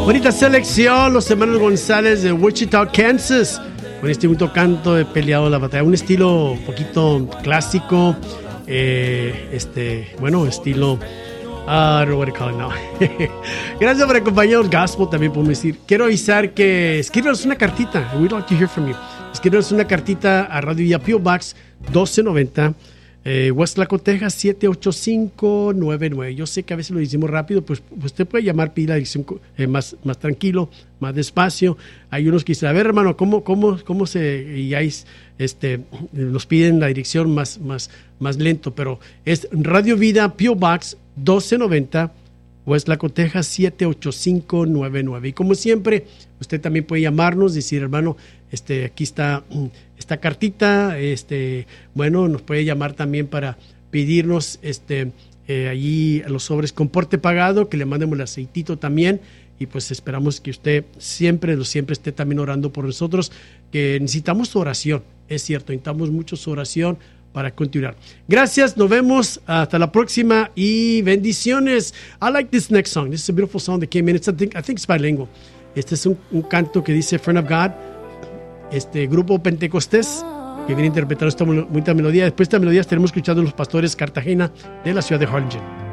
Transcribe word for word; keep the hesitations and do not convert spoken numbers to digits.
Bonita selección, los hermanos González de Wichita, Kansas, con este bonito canto de Peleado en la Batalla. Un estilo un poquito clásico, eh, este, bueno, estilo... I don't know what to call it now. Gracias por acompañarnos. Gospel también podemos decir. Quiero avisar que escríbanos una cartita. We'd like to hear from you. Escríbanos una cartita a Radio Villa P O Box doce noventa, eh, Westlaco, Texas siete ocho cinco nueve nueve. Yo sé que a veces lo decimos rápido, pues usted puede llamar, pedir la dirección eh, más, más tranquilo, más despacio. Hay unos que dicen, a ver, hermano, ¿cómo, cómo, cómo se...? Y ahí este, nos piden la dirección más, más, más lento, pero es Radio Vida P O Box doce noventa, Westlaco, Texas siete ocho cinco nueve nueve. Y como siempre, usted también puede llamarnos, decir, hermano, este, aquí está esta cartita, este, bueno, nos puede llamar también para pedirnos este, eh, allí a los sobres con porte pagado, que le mandemos el aceitito también. Y pues esperamos que usted siempre, siempre esté también orando por nosotros, que necesitamos su oración, es cierto, necesitamos mucho su oración para continuar. Gracias, nos vemos hasta la próxima y bendiciones. I like this next song. This is a beautiful song that came in. It's, I, think, I think it's bilingual. Este es un, un canto que dice Friend of God, este grupo Pentecostés, que viene interpretando esta bonita melodía. Después de esta melodía estaremos escuchando a los pastores Cartagena de la ciudad de Harlingen.